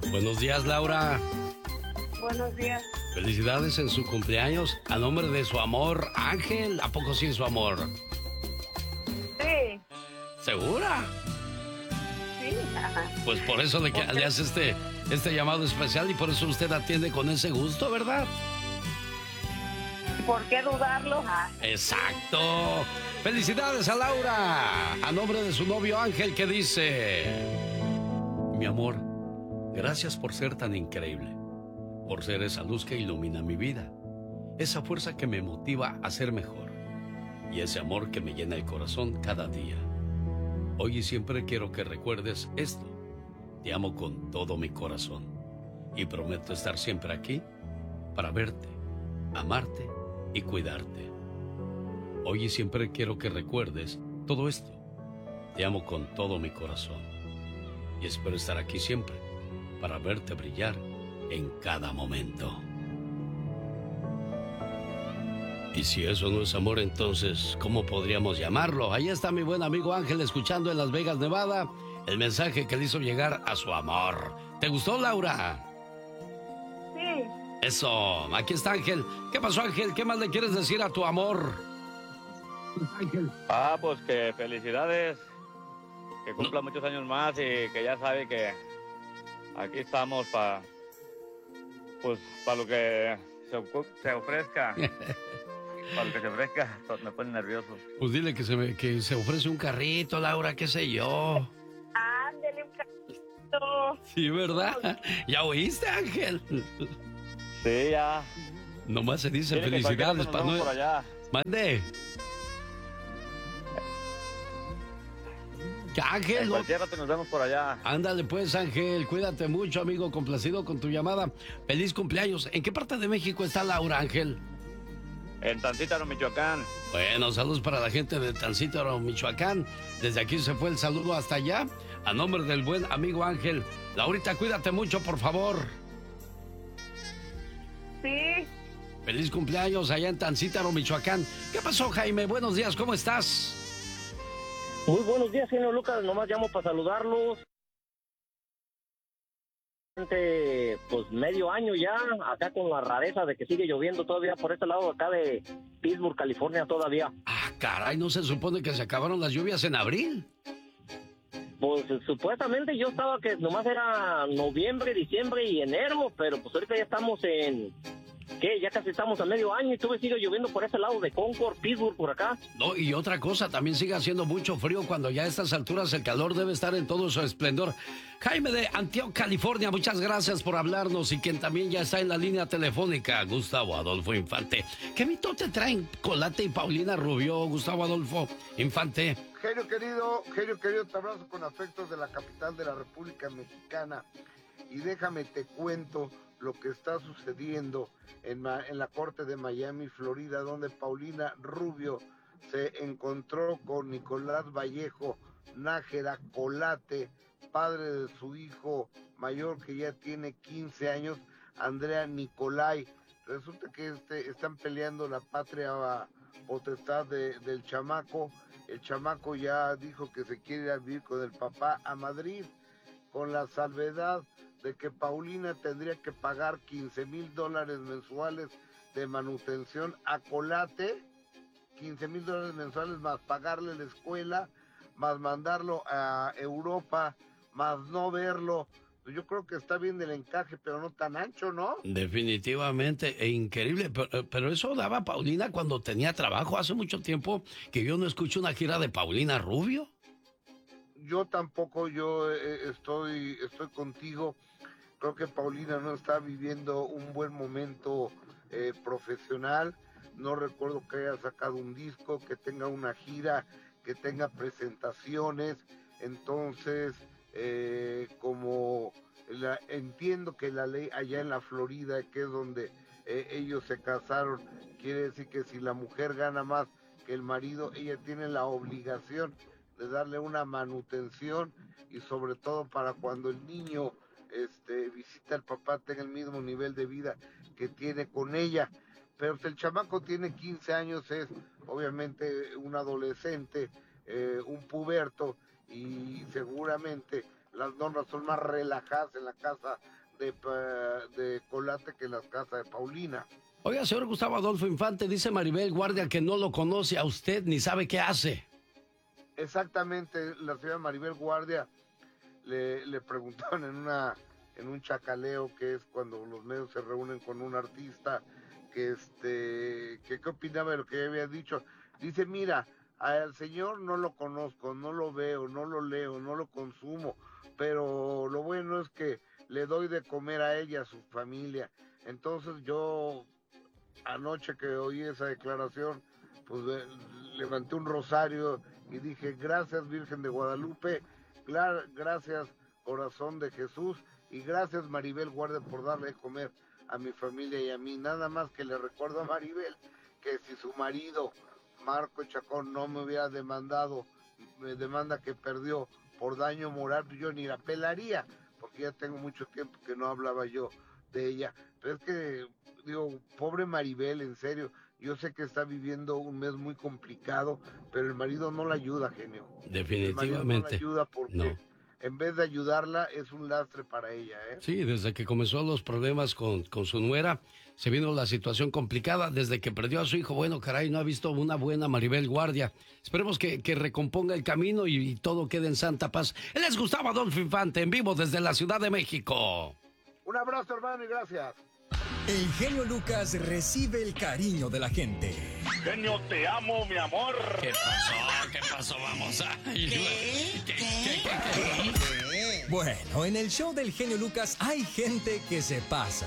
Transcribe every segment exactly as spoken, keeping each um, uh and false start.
Buenos días, Laura. Buenos días. Felicidades en su cumpleaños a nombre de su amor, Ángel. ¿A poco sí es su amor? Sí. ¿Segura? Sí. Pues por eso le, le hace este, este llamado especial y por eso usted atiende con ese gusto, ¿verdad? ¿Por qué dudarlo? Exacto. Felicidades a Laura. A nombre de su novio Ángel, que dice: mi amor, gracias por ser tan increíble, por ser esa luz que ilumina mi vida, esa fuerza que me motiva a ser mejor y ese amor que me llena el corazón cada día. Hoy y siempre quiero que recuerdes esto. Te amo con todo mi corazón y prometo estar siempre aquí para verte, amarte y cuidarte. Hoy y siempre quiero que recuerdes todo esto. Te amo con todo mi corazón y espero estar aquí siempre para verte brillar en cada momento. Y si eso no es amor, entonces, ¿cómo podríamos llamarlo? Ahí está mi buen amigo Ángel escuchando en Las Vegas, Nevada, el mensaje que le hizo llegar a su amor. ¿Te gustó, Laura? Sí. Eso, aquí está Ángel. ¿Qué pasó, Ángel? ¿Qué más le quieres decir a tu amor? Ángel. Ah, pues que felicidades, que cumpla no. muchos años más y que ya sabe que aquí estamos para, pues, para lo que se, se ofrezca. Para lo que se ofrezca, me pone nervioso. Pues dile que se, me, que se ofrece un carrito, Laura, qué sé yo. Ándele un carrito. Sí, ¿verdad? ¿Ya oíste, Ángel? Sí, ya. Nomás se dice felicidades para no... por allá. Mande. Ángel, en cualquier rato nos vemos por allá. Ándale pues, Ángel, cuídate mucho, amigo, complacido con tu llamada. Feliz cumpleaños. ¿En qué parte de México está Laura, Ángel? En Tancítaro, Michoacán. Bueno, saludos para la gente de Tancítaro, Michoacán. Desde aquí se fue el saludo hasta allá. A nombre del buen amigo Ángel. Laurita, cuídate mucho, por favor. Sí. Feliz cumpleaños allá en Tancítaro, Michoacán. ¿Qué pasó, Jaime? Buenos días, ¿cómo estás? Muy buenos días, señor Lucas. Nomás llamo para saludarlos. Pues medio año ya, acá con la rareza de que sigue lloviendo todavía por este lado acá de Pittsburgh, California todavía. Ah, caray, ¿no se supone que se acabaron las lluvias en abril? Pues supuestamente yo estaba que nomás era noviembre, diciembre y enero, pero pues ahorita ya estamos en... ¿Qué? Ya casi estamos a medio año y todavía sigue lloviendo por ese lado de Concord, Pittsburgh, por acá. No, y otra cosa, también sigue haciendo mucho frío cuando ya a estas alturas el calor debe estar en todo su esplendor. Jaime de Antioch, California, muchas gracias por hablarnos y quien también ya está en la línea telefónica, Gustavo Adolfo Infante. ¿Qué mito te traen Colate y Paulina Rubio, Gustavo Adolfo Infante? Genio querido, genio querido, te abrazo con afectos de la capital de la República Mexicana y déjame te cuento lo que está sucediendo en, en la corte de Miami, Florida, donde Paulina Rubio se encontró con Nicolás Vallejo Nájera Colate, padre de su hijo mayor que ya tiene quince años, Andrea Nicolai. Resulta que este, están peleando la patria potestad de, del chamaco. El chamaco ya dijo que se quiere ir a vivir con el papá a Madrid, con la salvedad de que Paulina tendría que pagar quince mil dólares mensuales de manutención a Colate, quince mil dólares mensuales más pagarle la escuela, más mandarlo a Europa, más no verlo. Yo creo que está bien del encaje, pero no tan ancho, ¿no? Definitivamente, e increíble, pero, pero eso daba Paulina cuando tenía trabajo. Hace mucho tiempo que yo no escucho una gira de Paulina Rubio. Yo tampoco, yo eh, estoy, estoy contigo. Creo que Paulina no está viviendo un buen momento eh, profesional. No recuerdo que haya sacado un disco, que tenga una gira, que tenga presentaciones. Entonces, eh, como la, entiendo que la ley allá en la Florida, que es donde eh, ellos se casaron, quiere decir que si la mujer gana más que el marido, ella tiene la obligación de darle una manutención y sobre todo para cuando el niño este, visita al papá tenga el mismo nivel de vida que tiene con ella. Pero si el chamaco tiene quince años, es obviamente un adolescente, eh, un puberto, y seguramente las normas son más relajadas en la casa de, de Colate que en las casas de Paulina. Oiga, señor Gustavo Adolfo Infante, dice Maribel Guardia que no lo conoce a usted ni sabe qué hace. Exactamente, la señora Maribel Guardia le, le preguntaron en una en un chacaleo, que es cuando los medios se reúnen con un artista, que este que qué opinaba de lo que había dicho. Dice, mira, al señor no lo conozco, no lo veo, no lo leo, no lo consumo, pero lo bueno es que le doy de comer a ella, a su familia. Entonces yo, anoche que oí esa declaración, pues levanté un rosario y dije, gracias Virgen de Guadalupe, gracias Corazón de Jesús, y gracias Maribel Guardia por darle de comer a mi familia y a mí. Nada más que le recuerdo a Maribel que si su marido, Marco Chacón, no me hubiera demandado, me demanda que perdió por daño moral, yo ni la pelaría, porque ya tengo mucho tiempo que no hablaba yo de ella. Pero es que, digo, pobre Maribel, en serio, yo sé que está viviendo un mes muy complicado, pero el marido no la ayuda, genio. Definitivamente. El marido no la ayuda porque no. En vez de ayudarla, es un lastre para ella, ¿eh? Sí, desde que comenzó los problemas con, con su nuera, se vino la situación complicada. Desde que perdió a su hijo, bueno, caray, no ha visto una buena Maribel Guardia. Esperemos que, que recomponga el camino y, y todo quede en santa paz. Él es Gustavo Adolfo Infante, en vivo desde la Ciudad de México. Un abrazo, hermano, y gracias. El genio Lucas recibe el cariño de la gente. Genio, te amo, mi amor. ¿Qué pasó? ¿Qué pasó? Vamos a... ¿Qué? ¿Qué? ¿Qué? ¿Qué? ¿Qué? Bueno, en el show del genio Lucas hay gente que se pasa.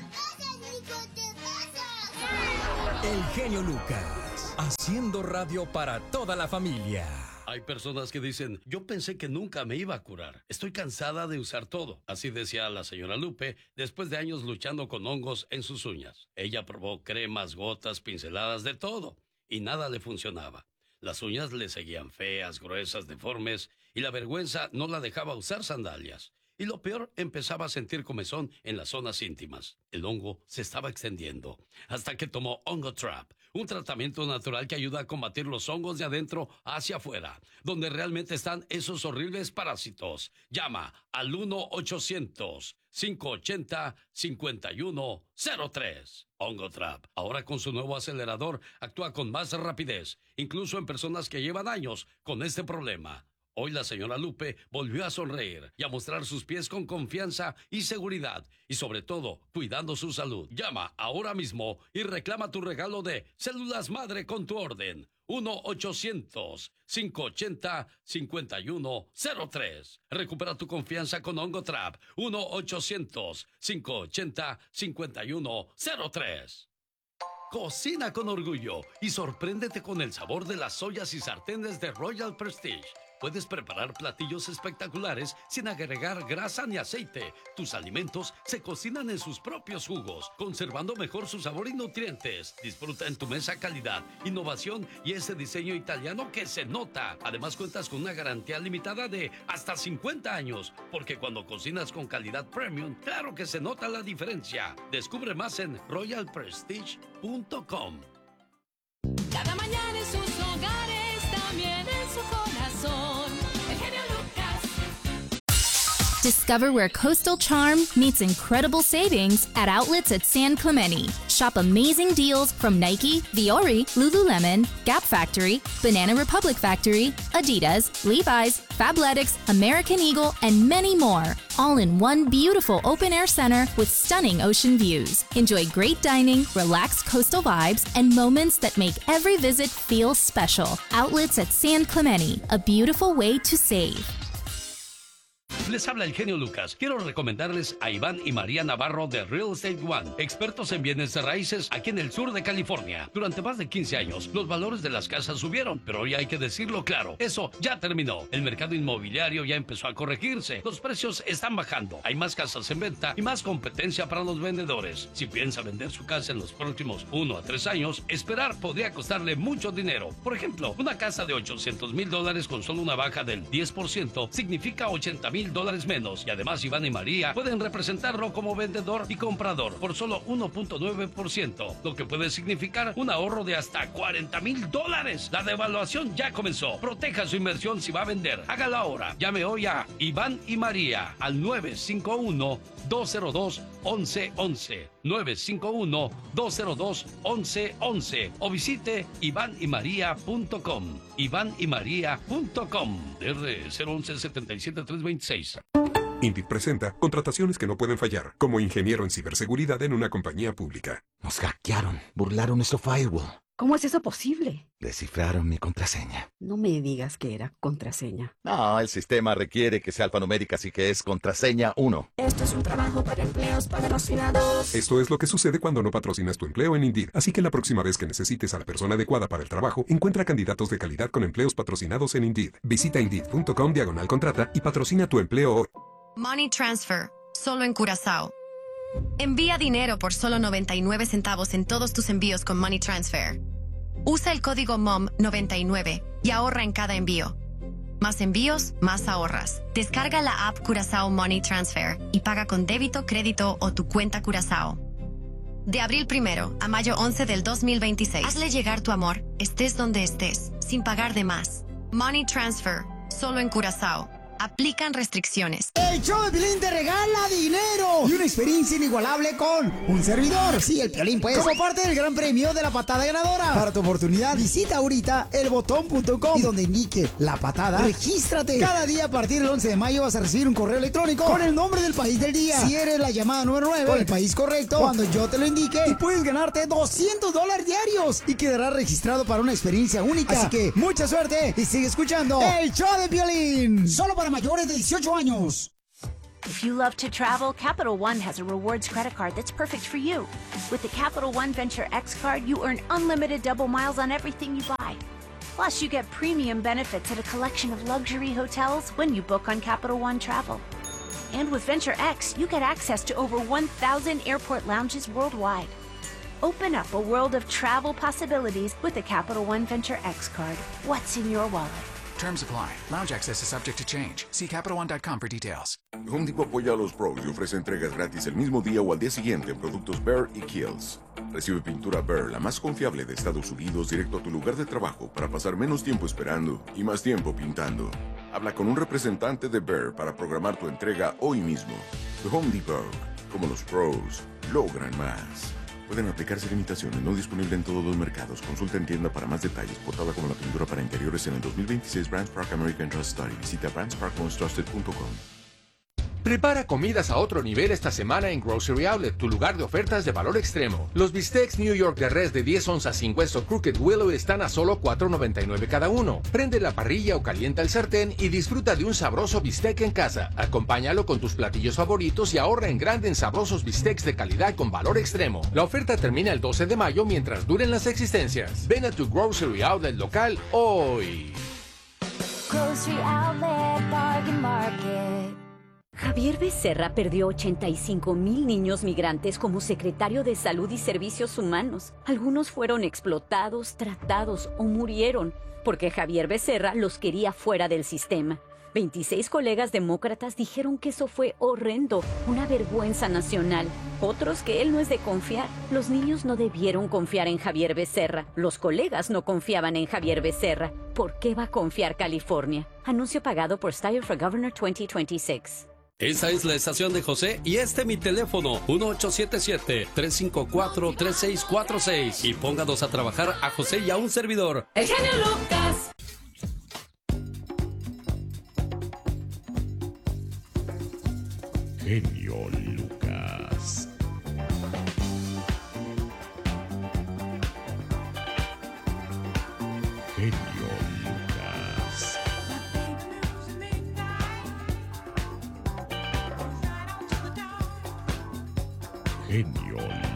El genio Lucas, haciendo radio para toda la familia. Hay personas que dicen, yo pensé que nunca me iba a curar. Estoy cansada de usar todo. Así decía la señora Lupe, después de años luchando con hongos en sus uñas. Ella probó cremas, gotas, pinceladas, de todo, y nada le funcionaba. Las uñas le seguían feas, gruesas, deformes, y la vergüenza no la dejaba usar sandalias. Y lo peor, empezaba a sentir comezón en las zonas íntimas. El hongo se estaba extendiendo, hasta que tomó Hongotrap, un tratamiento natural que ayuda a combatir los hongos de adentro hacia afuera, donde realmente están esos horribles parásitos. Llama al uno ochocientos, cinco ochenta, cincuenta y uno cero tres. Hongotrap, ahora con su nuevo acelerador, actúa con más rapidez, incluso en personas que llevan años con este problema. Hoy la señora Lupe volvió a sonreír y a mostrar sus pies con confianza y seguridad, y sobre todo, cuidando su salud. Llama ahora mismo y reclama tu regalo de Células Madre con tu orden. uno ochocientos, cinco ochenta, cincuenta y uno cero tres. Recupera tu confianza con Hongotrap. uno ochocientos, cinco ochenta, cincuenta y uno cero tres. Cocina con orgullo y sorpréndete con el sabor de las ollas y sartenes de Royal Prestige. Puedes preparar platillos espectaculares sin agregar grasa ni aceite. Tus alimentos se cocinan en sus propios jugos, conservando mejor su sabor y nutrientes. Disfruta en tu mesa calidad, innovación y ese diseño italiano que se nota. Además, cuentas con una garantía limitada de hasta cincuenta años, porque cuando cocinas con calidad premium, claro que se nota la diferencia. Descubre más en royal prestige punto com. Cada mañana en sus hogares, también en su corazón. El genio Lucas. Discover where coastal charm meets incredible savings at outlets at San Clemente. Shop amazing deals from Nike, Viore, Lululemon, Gap Factory, Banana Republic Factory, Adidas, Levi's, Fabletics, American Eagle, and many more. All in one beautiful open-air center with stunning ocean views. Enjoy great dining, relaxed coastal vibes, and moments that make every visit feel special. Outlets at San Clemente, a beautiful way to save. Les habla el genio Lucas. Quiero recomendarles a Iván y María Navarro de Real Estate One, expertos en bienes de raíces aquí en el sur de California. Durante más de quince años, los valores de las casas subieron, pero hoy hay que decirlo claro, eso ya terminó. El mercado inmobiliario ya empezó a corregirse. Los precios están bajando, hay más casas en venta y más competencia para los vendedores. Si piensa vender su casa en los próximos uno a tres años, esperar podría costarle mucho dinero. Por ejemplo, una casa de ochocientos mil dólares con solo una baja del diez por ciento significa ochenta mil dólares dólares menos. Y además Iván y María pueden representarlo como vendedor y comprador por solo uno punto nueve por ciento, lo que puede significar un ahorro de hasta cuarenta mil dólares. La devaluación ya comenzó. Proteja su inversión si va a vender. Hágalo ahora. Llame hoy a Iván y María al nueve cinco uno, dos cero dos, once once. nueve cinco uno, dos cero dos, once once o visite iván y maría punto com. iván y maría punto com. R cero once, setenta y siete, trescientos veintiséis. Indeed presenta contrataciones que no pueden fallar, como ingeniero en ciberseguridad en una compañía pública. Nos hackearon, burlaron nuestro firewall. ¿Cómo es eso posible? Descifraron mi contraseña. No me digas que era contraseña. No, el sistema requiere que sea alfanumérica, así que es contraseña uno. Esto es un trabajo para empleos patrocinados. Esto es lo que sucede cuando no patrocinas tu empleo en Indeed. Así que la próxima vez que necesites a la persona adecuada para el trabajo, encuentra candidatos de calidad con empleos patrocinados en Indeed. Visita Indeed punto com diagonal contrata y patrocina tu empleo hoy. Money Transfer, solo en Curazao. Envía dinero por solo noventa y nueve centavos en todos tus envíos con Money Transfer. Usa el código M O M noventa y nueve y ahorra en cada envío. Más envíos, más ahorras. Descarga la app Curazao Money Transfer y paga con débito, crédito o tu cuenta Curazao. De abril primero a mayo once del dos mil veintiséis, hazle llegar tu amor, estés donde estés, sin pagar de más. Money Transfer, solo en Curazao. Aplican restricciones. El show de Piolín te regala dinero y una experiencia inigualable con un servidor. Sí, el Piolín, pues. Como parte del gran premio de la patada ganadora. Para tu oportunidad, visita ahorita elbotón punto com y donde indique la patada, regístrate. Cada día a partir del once de mayo vas a recibir un correo electrónico con el nombre del país del día. Si eres la llamada número nueve con el país correcto, cuando yo te lo indique, y puedes ganarte doscientos dólares diarios y quedarás registrado para una experiencia única. Así que mucha suerte y sigue escuchando el show de Piolín. Solo para mayores de dieciocho años. If you love to travel, Capital One has a rewards credit card that's perfect for you. With the Capital One Venture X card, you earn unlimited double miles on everything you buy. Plus, you get premium benefits at a collection of luxury hotels when you book on Capital One Travel. And with Venture X, you get access to over one thousand airport lounges worldwide. Open up a world of travel possibilities with the Capital One Venture X card. What's in your wallet? Terms apply. Lounge access is subject to change. See Capital One dot com for details. Home Depot apoya a los pros y ofrece entregas gratis el mismo día o al día siguiente en productos Behr y Kiehl's. Recibe pintura Behr, la más confiable de Estados Unidos, directo a tu lugar de trabajo para pasar menos tiempo esperando y más tiempo pintando. Habla con un representante de Behr para programar tu entrega hoy mismo. Home Depot, como los pros, logran más. Pueden aplicarse limitaciones, no disponible en todos los mercados. Consulta en tienda para más detalles. Portada como la pintura para interiores en el dos mil veintiséis Brands Park American Trust Study. Visita brands park most trusted punto com. Prepara comidas a otro nivel esta semana en Grocery Outlet, tu lugar de ofertas de valor extremo. Los bistecs New York de res de diez onzas sin hueso Crooked Willow están a solo cuatro noventa y nueve cada uno. Prende la parrilla o calienta el sartén y disfruta de un sabroso bistec en casa. Acompáñalo con tus platillos favoritos y ahorra en grande en sabrosos bistecs de calidad con valor extremo. La oferta termina el doce de mayo mientras duren las existencias. Ven a tu Grocery Outlet local hoy. Grocery Outlet Bargain Market. Javier Becerra perdió ochenta y cinco mil niños migrantes como secretario de Salud y Servicios Humanos. Algunos fueron explotados, tratados o murieron porque Javier Becerra los quería fuera del sistema. veintiséis colegas demócratas dijeron que eso fue horrendo, una vergüenza nacional. Otros que él no es de confiar. Los niños no debieron confiar en Javier Becerra. Los colegas no confiaban en Javier Becerra. ¿Por qué va a confiar California? Anuncio pagado por Steyer for Governor veinte veintiséis. Esa es la estación de José y este mi teléfono, uno ocho siete siete, tres cinco cuatro, tres seis cuatro seis. Y pónganos a trabajar a José y a un servidor. El genio Lucas. Genio Lucas. Genio Lucas. Genio Lucas.